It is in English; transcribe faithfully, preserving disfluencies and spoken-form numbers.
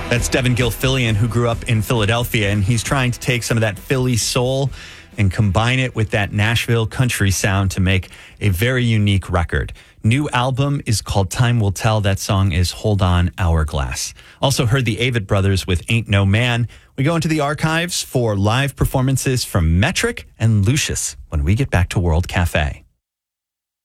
That's Devin Gilfillian, who grew up in Philadelphia, and he's trying to take some of that Philly soul and combine it with that Nashville country sound to make a very unique record. New album is called Time Will Tell. That song is Hold On Hourglass. Also heard the Avett Brothers with Ain't No Man. We go into the archives for live performances from Metric and Lucius when we get back to World Cafe.